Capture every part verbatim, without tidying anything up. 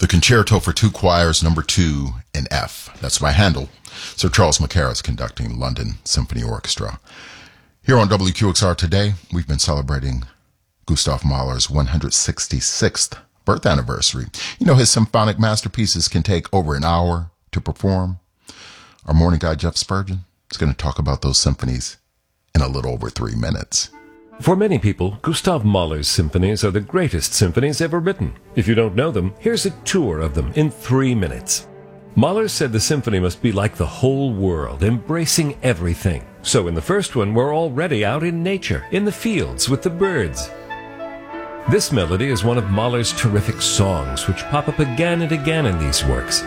The Concerto for Two Choirs, number two in F. That's by Handel. Sir Charles Mackerras conducting London Symphony Orchestra. Here on W Q X R today, we've been celebrating Gustav Mahler's one hundred sixty-sixth birth anniversary. You know, his symphonic masterpieces can take over an hour to perform. Our morning guy, Jeff Spurgeon, is going to talk about those symphonies in a little over three minutes. For many people, Gustav Mahler's symphonies are the greatest symphonies ever written. If you don't know them, here's a tour of them in three minutes. Mahler said the symphony must be like the whole world, embracing everything. So in the first one, we're already out in nature, in the fields with the birds. This melody is one of Mahler's terrific songs, which pop up again and again in these works.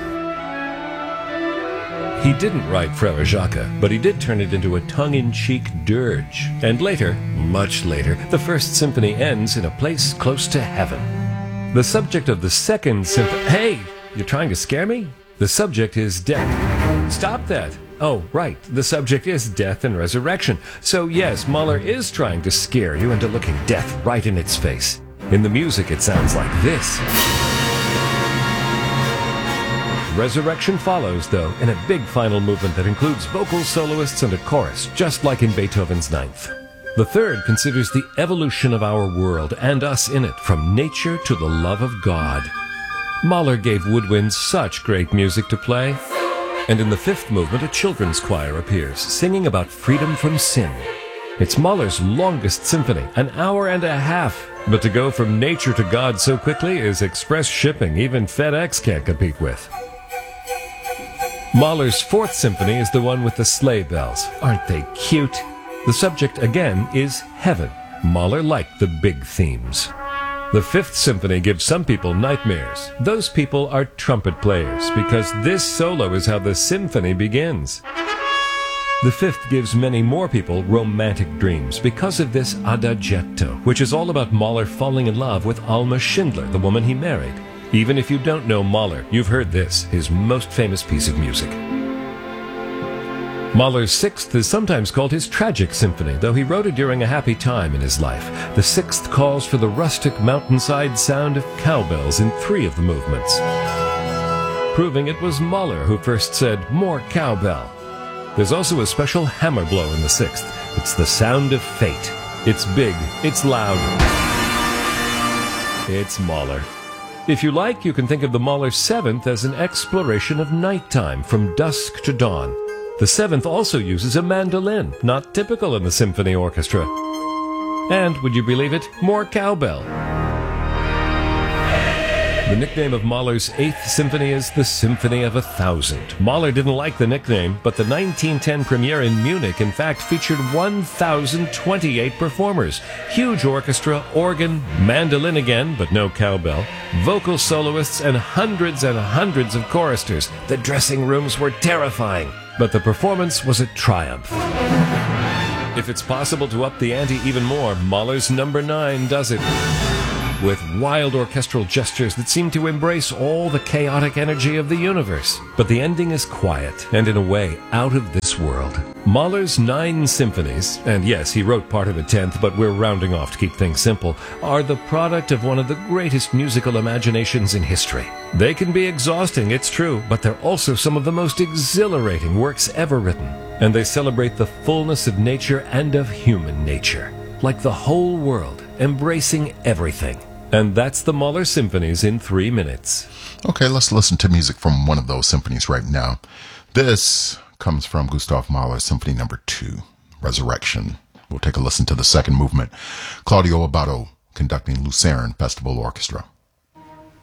He didn't write Frère Jacques, but he did turn it into a tongue-in-cheek dirge. And later, much later, the first symphony ends in a place close to heaven. The subject of the second symphony... Hey, you're trying to scare me? The subject is death. Stop that. Oh, right, the subject is death and resurrection. So yes, Mahler is trying to scare you into looking death right in its face. In the music, it sounds like this. Resurrection follows, though, in a big final movement that includes vocal soloists and a chorus, just like in Beethoven's Ninth. The third considers the evolution of our world and us in it, from nature to the love of God. Mahler gave woodwinds such great music to play. And in the fifth movement, a children's choir appears, singing about freedom from sin. It's Mahler's longest symphony, an hour and a half. But to go from nature to God so quickly is express shipping even FedEx can't compete with. Mahler's fourth symphony is the one with the sleigh bells. Aren't they cute? The subject, again, is heaven. Mahler liked the big themes. The fifth symphony gives some people nightmares. Those people are trumpet players, because this solo is how the symphony begins. The fifth gives many more people romantic dreams because of this adagietto, which is all about Mahler falling in love with Alma Schindler, the woman he married. Even if you don't know Mahler, you've heard this, his most famous piece of music. Mahler's sixth is sometimes called his tragic symphony, though he wrote it during a happy time in his life. The sixth calls for the rustic mountainside sound of cowbells in three of the movements, proving it was Mahler who first said, "More cowbell." There's also a special hammer blow in the sixth. It's the sound of fate. It's big, it's loud. It's Mahler. If you like, you can think of the Mahler seventh as an exploration of nighttime from dusk to dawn. The seventh also uses a mandolin, not typical in the symphony orchestra. And, would you believe it, more cowbell. The nickname of Mahler's eighth symphony is the Symphony of a Thousand. Mahler didn't like the nickname, but the nineteen ten premiere in Munich in fact featured one thousand twenty-eight performers. Huge orchestra, organ, mandolin again, but no cowbell, vocal soloists, and hundreds and hundreds of choristers. The dressing rooms were terrifying, but the performance was a triumph. If it's possible to up the ante even more, Mahler's number nine does it, with wild orchestral gestures that seem to embrace all the chaotic energy of the universe. But the ending is quiet, and in a way, out of this world. Mahler's nine symphonies, and yes, he wrote part of the tenth, but we're rounding off to keep things simple, are the product of one of the greatest musical imaginations in history. They can be exhausting, it's true, but they're also some of the most exhilarating works ever written. And they celebrate the fullness of nature and of human nature, like the whole world, embracing everything. And that's the Mahler symphonies in three minutes. Okay, let's listen to music from one of those symphonies right now. This comes from Gustav Mahler's Symphony Number Two, Resurrection. We'll take a listen to the second movement. Claudio Abbado conducting Lucerne Festival Orchestra.